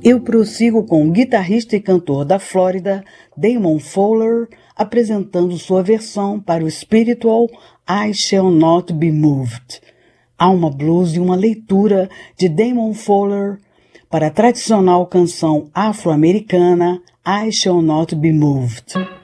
Eu prossigo com o guitarrista e cantor da Flórida, Damon Fowler, apresentando sua versão para o spiritual I Shall Not Be Moved. Alma Blues e uma leitura de Damon Fowler para a tradicional canção afro-americana I Shall Not Be Moved.